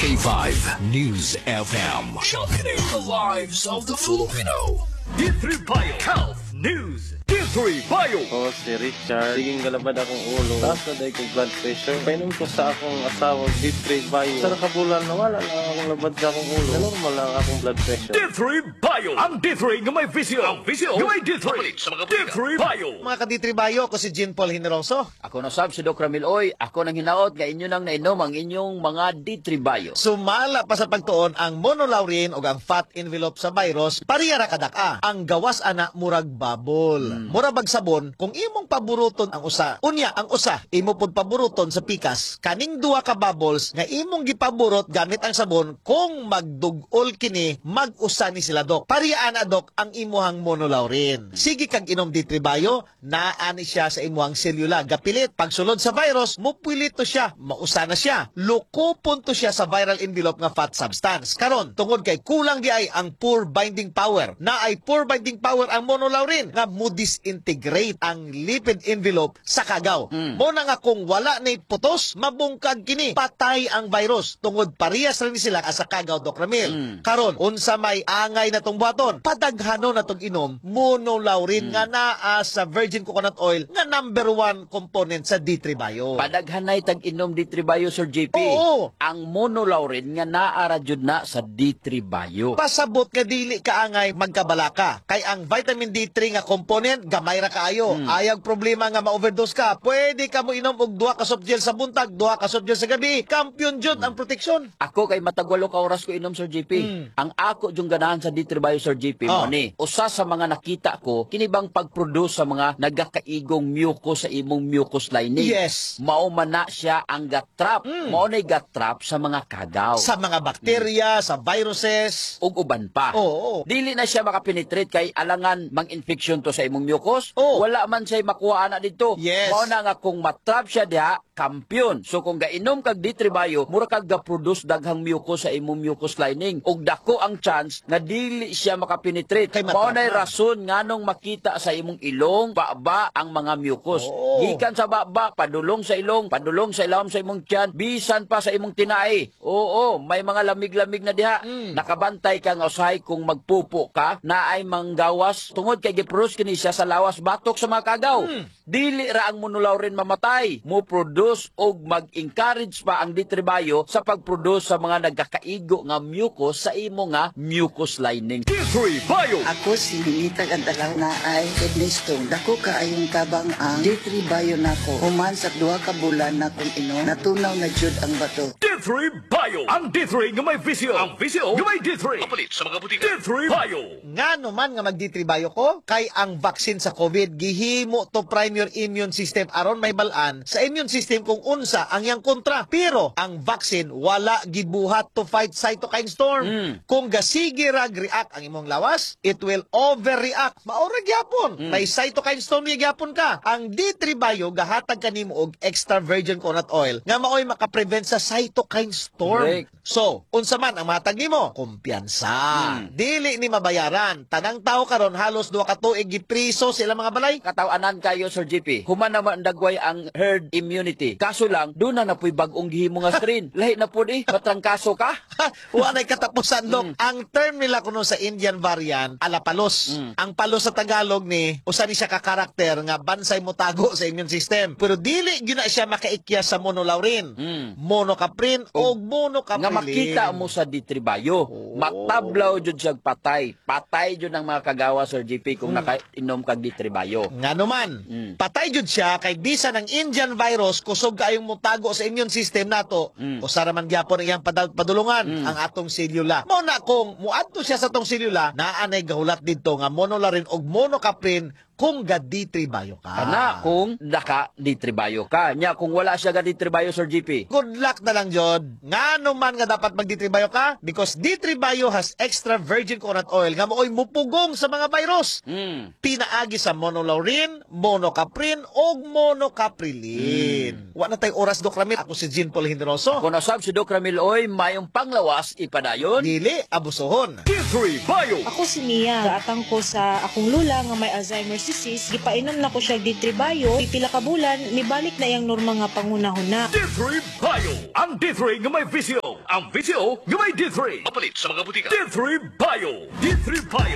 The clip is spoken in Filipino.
K5 News FM. Championing the lives of the Filipino. D3 Bio Health News. D3 Bio. Ako si Richard. Siging galabad akong ulo. Taas na dahil kong blood pressure. Painom ko sa akong asawa, D3 Bio. Sa nakabulan na wala lang akong labad sa akong ulo. Normal lang akong blood pressure. D3 Bio. Ang D3 nga may visio. Ang visio nga may D3. D3 Bio. Mga ka-D3 Bio, ako si Jean Paul Hineroso. Ako na sab si Doc Ramil Oy. Ako nang hinaot nga inyo nang nainom ang inyong mga D3 Bio. Sumala pa sa pagtuon ang monolaurin o ang fat envelope sa virus, pariyara kadaka. Ang gawas ana murag babol. Murag sabon, kung imong paburuton ang usa. Unya, ang usa, imo pod paburuton sa pikas. Kaning duha ka bubbles nga imong gipaburot gamit ang sabon, kung magdugol kini, mag-usa ni sila, Dok. Pariya ana, Dok, ang imuhang monolaurin. Sige kag inom D3 Bio, naani siya sa imuhang selula. Gapilit, pagsulod sa virus, mupilit to siya, mausa na siya. Lukupon to siya sa viral envelope nga fat substance. Karon, tungod kay kulang di ay ang poor binding power. Na ay poor binding power ang monolaurin nga mo disintegrate ang lipid envelope sa kagaw. Mo na nga kung wala na putos, mabungkag kini, patay ang virus. Tungod parehas rin sila sa kagaw, Doc Ramil. Karon, unsa may angay na tong buhaton, padaghano na tong inom, monolaurin nga naa sa virgin coconut oil nga #1 component sa D3 Bio. Padaghanay tag inom D3 Bio, Sir JP. Oo. Ang monolaurin nga naara jud na sa D3 Bio. Pasabot nga dili kaangay magkabalaka. Kay ang vitamin D3 nga component, gamay ra kaayo. Ayag problema nga ma-overdose ka, pwede ka mo inom og 2 ka soft gel sa buntag, 2 ka soft gel sa gabi. Kampiyon jud ang proteksyon. Ako kay matagwalo ka oras ko inom, Sir JP. Ang ako jung ganahan sa D3 Bio, Sir JP, mo ni. Usa sa mga nakita ko, kini bang pag-produce sa mga nagakaigong mucus sa imong mucus lining. Yes. Mao man na siya ang gut-trap. Mao na gut-trap sa mga kagaw. Sa mga bakterya, sa viruses. Ug uban pa. Oo. Dili na siya makapenetrate kay alangan mang-infection to sa imong mucus. Oo. Wala man siya makuha na dito. Yes. Mao na nga kung matrap siya diha, kampiyon. So kung gainom kag D3 Bio, mura kag ga-produce daghang mucus sa imong mucus lining. Ug dako ang chance nga dili siya makapenetrate. Kay Mao matrap na na. rason nganong makita sa imong ilong, baba ang mga mucus. Oo. Gikan sa baba, padulong sa ilong, padulong sa ilawom sa imong tiyan, bisan pa sa imong tinai. Oo, may mga lamig-lamig na diha. Nakabantay ka nga usahay kung magpupo ka na ay manggawas tungod kay giproduce kini siya sa lawas batok sa mga kagaw. Dili ra ang monolaurin mamatay, mo produce og mag-encourage pa ang D3 Bio sa pag-produce sa mga nagkakaigo nga mucus sa imo nga mucus lining. D3 Bio. Ako si Hinitag Antalaw na ay kidney stone. Dako ka ayong tabang ang D3 Bio nako. Human sa 2 ka bulan na kung inom, natunaw na jud ang bato. D3 Bio. Ang D3 nga may visio. Ang visio nga may D3. Kapalit sa mga butika. D3 Bio. Nga naman nga mag-D3 Bio ko, kay ang vaccine sa COVID, gihimo to prime your immune system aron may balaan sa immune system kung unsa ang yang kontra. Pero ang vaccine wala gibuhat to fight cytokine storm. Kung gasige ra react ang imong lawas, it will overreact. Maura gyapon. May cytokine storm gyapon ka. Ang D3 Bio gahatag kanimo og extra virgin coconut oil nga maoy makaprevent sa cytokine storm. Correct. So, unsa man ang matag nimo? Kumpiyansa. Dili ni mabayaran. Tanang tao karon halos 2 ka tuig gipriso sila mga balay. Katawanan kayo, Sir JP. Human naman dagway ang herd immunity. Kaso lang, doon na napoy bagong gihimo nga strain. Lahi na po matrangkaso ka. Wala katapusan, Dok. Ang term nila kuno sa Indian variant, alapalos. Ang palos sa Tagalog ni, usa ni siya ka karakter nga bansay mo tago sa immune system. Pero dili gyud na siya makaikya sa monolaurin, monocaprin o monocaprilin. Nga makita mo sa D3 Bio. Matablaw jud siya patay. Patay jud ang mga kagawa, Sir JP, kung nakainom kag D3 Bio. Nga naman, patay jud siya kay bisan ang Indian virus kusog kaayong mutago sa immune system nato. Usara man gyapon iyang padulungan ang atong selula. Mao na kung muadto siya sa atong selula, naanay gahulat didto nga monolaurin og monocaprin kung ga D3 Bio ka. Kana kung naka D3 Bio ka. Nya kung wala siya ga D3 Bio, Sir JP. Good luck na lang, Jod. Nga naman nga dapat mag D3 Bio ka? Because D3 Bio has extra virgin coconut oil nga maoy mupugong sa mga virus. Pinaagi sa monolaurin, monocaprin, o monocaprilin. Wa na tayo oras, Doc Ramil. Ako si Jean Paul Hineroso. Kung nasab si Doc Ramil Oy, mayong panglawas, ipadayon. Dili, abusohon. D3 Bio. Ako si Mia. Gaatang ko sa akong lula nga may Alzheimer's disease. Gipainom na ko siya D3 Bio. Pipila ka bulan, nibalik na iyang norma nga pangunahon na. D3 Bio. Ang D3 nga may visyo. ang VCO nga may D3. Mapalit sa mga butika. D3 Bio. D3 Bio.